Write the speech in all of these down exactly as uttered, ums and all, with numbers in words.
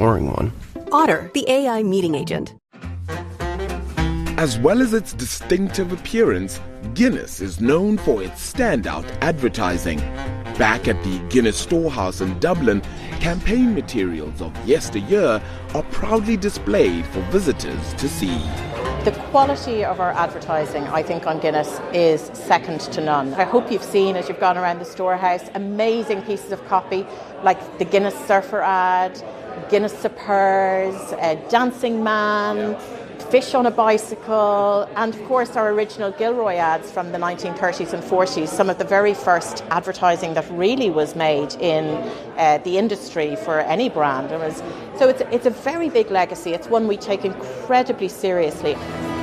boring one. Otter, the A I meeting agent. As well as its distinctive appearance, Guinness is known for its standout advertising. Back at the Guinness Storehouse in Dublin, campaign materials of yesteryear are proudly displayed for visitors to see. The quality of our advertising, I think, on Guinness is second to none. I hope you've seen, as you've gone around the storehouse, amazing pieces of copy like the Guinness Surfer ad, Guinness Sippers, uh, Dancing Man, Fish on a Bicycle, and of course our original Gilroy ads from the nineteen thirties and forties, some of the very first advertising that really was made in uh, the industry for any brand. It was, so it's, it's a very big legacy. It's one we take incredibly seriously.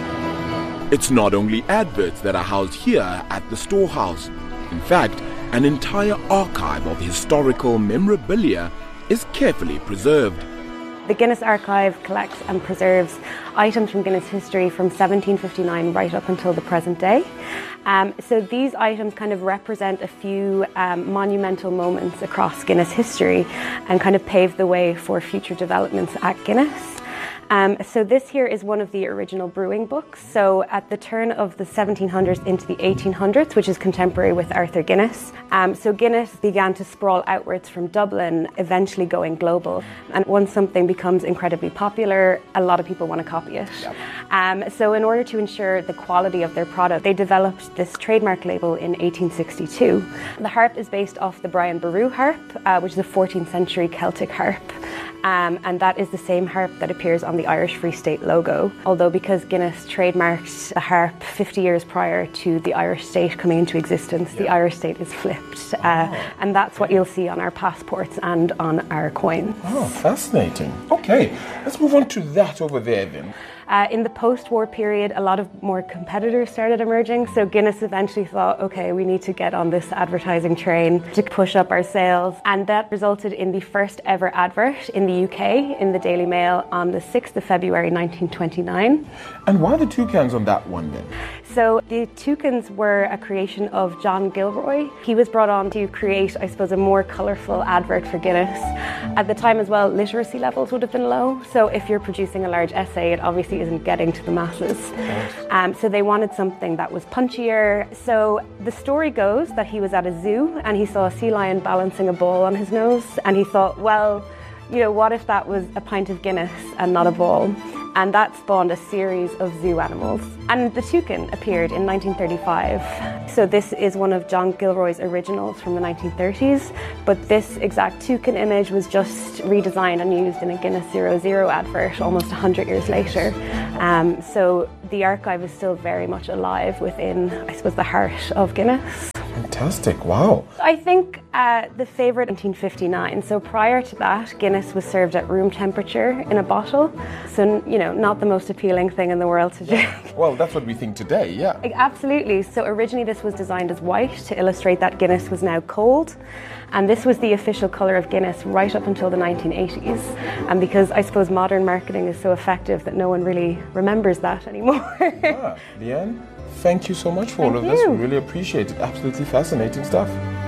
It's not only adverts that are housed here at the Storehouse. In fact, an entire archive of historical memorabilia is carefully preserved. The Guinness Archive collects and preserves items from Guinness history from seventeen fifty-nine right up until the present day. Um, so these items kind of represent a few um, monumental moments across Guinness history and kind of pave the way for future developments at Guinness. Um, so this here is one of the original brewing books. So at the turn of the seventeen hundreds into the eighteen hundreds, which is contemporary with Arthur Guinness. Um, so Guinness began to sprawl outwards from Dublin, eventually going global. And once something becomes incredibly popular, a lot of people want to copy it. Yep. Um, so in order to ensure the quality of their product, they developed this trademark label in eighteen sixty-two. The harp is based off the Brian Boru harp, uh, which is a fourteenth century Celtic harp. Um, and that is the same harp that appears on the Irish Free State logo. Although because Guinness trademarked the harp fifty years prior to the Irish state coming into existence, yeah. the Irish state is flipped. Uh, oh. And that's what you'll see on our passports and on our coins. Oh, fascinating. Okay, let's move on to that over there then. Uh, in the post-war period, a lot of more competitors started emerging. So Guinness eventually thought, okay, we need to get on this advertising train to push up our sales. And that resulted in the first ever advert in the U K in the Daily Mail on the sixth of February nineteen twenty-nine. And why the toucans on that one then? So the toucans were a creation of John Gilroy. He was brought on to create, I suppose, a more colourful advert for Guinness. At the time as well, literacy levels would have been low. So if you're producing a large essay, it obviously isn't getting to the masses. Um, so they wanted something that was punchier. So the story goes that he was at a zoo and he saw a sea lion balancing a ball on his nose. And he thought, well, you know, what if that was a pint of Guinness and not a ball? And that spawned a series of zoo animals. And the toucan appeared in nineteen thirty-five. So this is one of John Gilroy's originals from the nineteen thirties. But this exact toucan image was just redesigned and used in a Guinness Zero Zero advert almost one hundred years later. Um, so the archive is still very much alive within, I suppose, the heart of Guinness. Fantastic, wow. I think uh, the favourite nineteen fifty-nine. So prior to that, Guinness was served at room temperature in a bottle. So, you know, not the most appealing thing in the world to drink. Well, that's what we think today, yeah. Absolutely. So originally this was designed as white to illustrate that Guinness was now cold. And this was the official colour of Guinness right up until the nineteen eighties. And because I suppose modern marketing is so effective that no one really remembers that anymore. ah, Leanne, thank you so much for thank all of you. this. We really appreciate it. Absolutely fascinating stuff.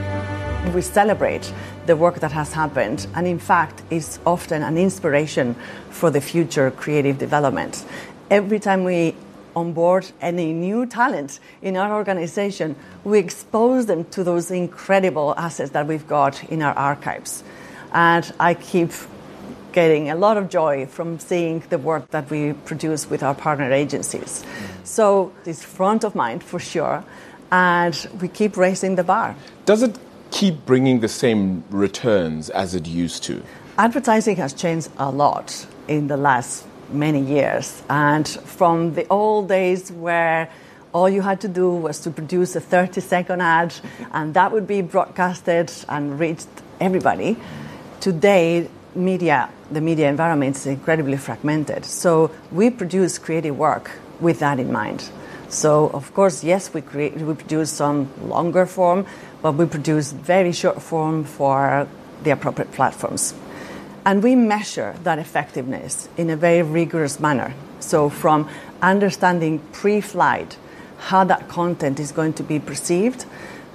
We celebrate the work that has happened, and in fact, it's often an inspiration for the future creative development. Every time we onboard any new talent in our organization, we expose them to those incredible assets that we've got in our archives. And I keep getting a lot of joy from seeing the work that we produce with our partner agencies. So it's front of mind for sure, and we keep raising the bar. Does it keep bringing the same returns as it used to? Advertising has changed a lot in the last many years, and from the old days where all you had to do was to produce a thirty second ad and that would be broadcasted and reached everybody. Today, media, the media environment is incredibly fragmented, so we produce creative work with that in mind. So, of course, yes, we create, we produce some longer form, but we produce very short form for the appropriate platforms. And we measure that effectiveness in a very rigorous manner. So from understanding pre-flight how that content is going to be perceived,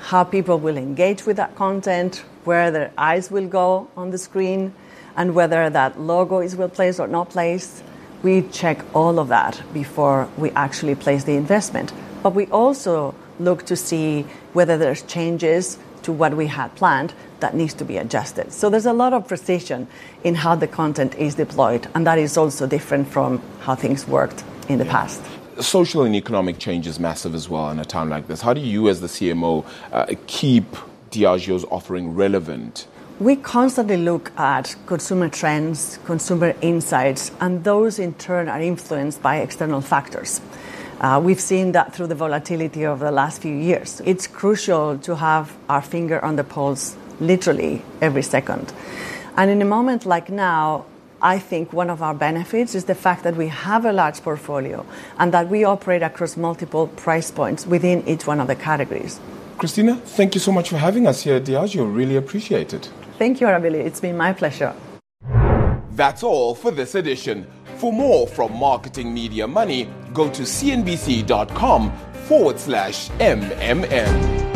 how people will engage with that content, where their eyes will go on the screen, and whether that logo is well placed or not placed. We check all of that before we actually place the investment. But we also look to see whether there's changes to what we had planned that needs to be adjusted. So there's a lot of precision in how the content is deployed, and that is also different from how things worked in the yeah. past. Social and economic change is massive as well in a time like this. How do you, as the C M O, uh, keep Diageo's offering relevant? We constantly look at consumer trends, consumer insights, and those in turn are influenced by external factors. Uh, we've seen that through the volatility of the last few years. It's crucial to have our finger on the pulse literally every second. And in a moment like now, I think one of our benefits is the fact that we have a large portfolio and that we operate across multiple price points within each one of the categories. Christina, thank you so much for having us here at Diageo. Really appreciate it. Thank you, Arabile. It's been my pleasure. That's all for this edition. For more from Marketing Media Money, go to cnbc.com forward slash MMM.